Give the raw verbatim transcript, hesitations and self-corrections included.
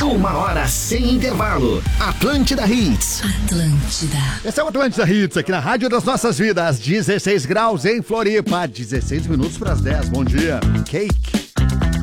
Uma hora sem intervalo. Atlântida Hits. Atlântida. Esse é o Atlântida Hits, aqui na Rádio das Nossas Vidas. dezesseis graus em Floripa, dezesseis minutos para as dez. Bom dia. Cake.